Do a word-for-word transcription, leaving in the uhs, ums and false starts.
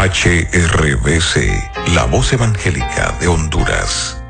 H R B C, la voz evangélica de Honduras.